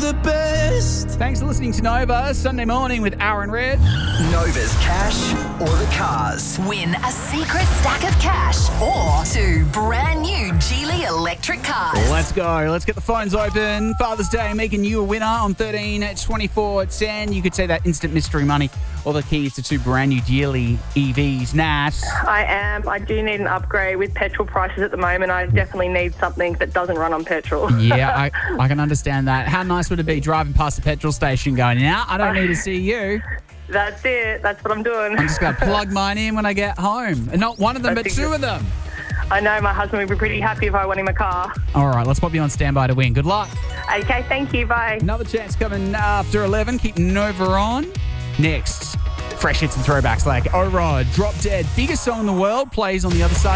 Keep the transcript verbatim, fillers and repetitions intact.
the best. Thanks for listening to Nova Sunday Morning with Aaron Red. Nova's cash or the cars. Win a secret stack of cash or two brand new Geely electric cars. Let's go. Let's get the phones open. Father's Day making you a winner on thirteen twenty-four ten. You could say that instant mystery money or the keys to two brand new Geely E Vs. Nat. I am. I do need an upgrade with petrol prices at the moment. I definitely need something that doesn't run on petrol. Yeah, I, I can understand that. How nice would it be driving past the petrol station going, now I don't need to see you. That's it. That's what I'm doing. I'm just going to plug mine in when I get home. And not one of them, That's but two of them. I know my husband would be pretty happy if I won him a car. All right, let's pop you on standby to win. Good luck. Okay, thank you. Bye. Another chance coming after eleven. Keep Nova on. Next, fresh hits and throwbacks like Oh Rod, Drop Dead, biggest song in the world, plays on the other side.